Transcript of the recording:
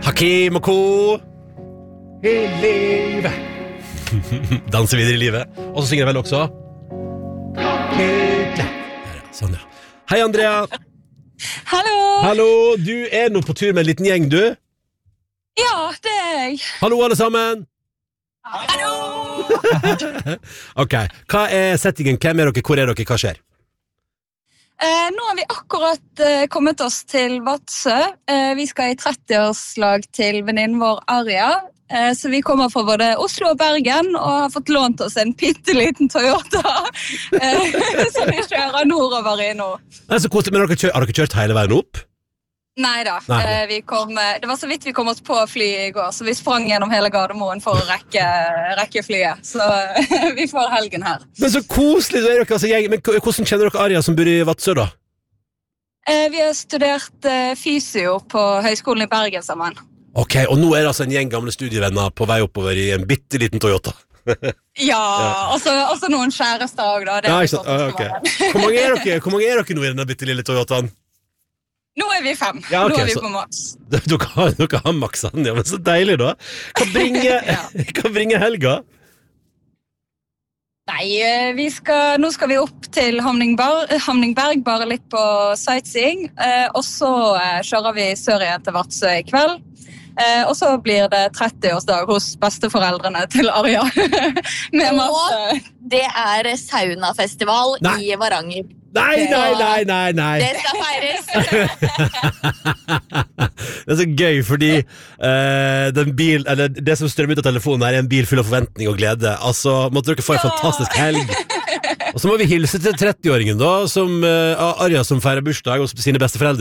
Hakim og Co. I livet. Danser videre i livet. Og så synger jeg vel også sånn, ja. Hei, Andrea. Hallo. Hallo, du nå på tur med en liten gjeng, du. Ja, det jeg. Hallo, alle sammen. Hallo. Ok, hva settingen? Hvem dere? Hvor dere? Hva skjer? Nå har vi akkurat kommet oss til Vadsø. Vi skal i 30-årslag til venninnen vår Arja. Så vi kommer fra både Oslo og Bergen og har fått lånt oss en pitteliten Toyota som vi kjører nordover i nå. Altså, men har dere kjørt hele veien opp? Neida, det var så vidt vi kom oss på flyet i går, så vi sprang gjennom hele Gardermoen for å rekke flyet. Så vi får helgen her. Men så koselig, dere, altså, men hvordan kjenner dere Arja som bor i Vadsø da? Vi har studert fysio på Høgskolen i Bergen sammen. Ok, og nå det altså en gjeng gamle studievenner på vei oppover i en bitteliten Toyota. Ja, og så noen kjærester også da. Ja, ikke sant? Okay. Hvor mange dere nå i denne bittelille Toyotaen? Nå vi 5. Ja, okay, nå vi på maks. Dere har maksen, ja, men så deilig da. Hva bringer helga? Nei, nå skal vi opp til Hamningberg, bare litt på sightseeing. Og så kjører vi sør igjen til Vadsø i kveld. Og så blir det 30-årsdag hos besteforeldrene til Arja. Og det saunafestival i Varanger. Nei. Det skal feires. Det så gøy, fordi det som strømmer ut av telefonen her en bil full av forventning og glede. Altså, måtte dere få en fantastisk helg. Og så må vi hilse til 30-åringen da, som Arja som feirer bursdag hos sine besteforeldre.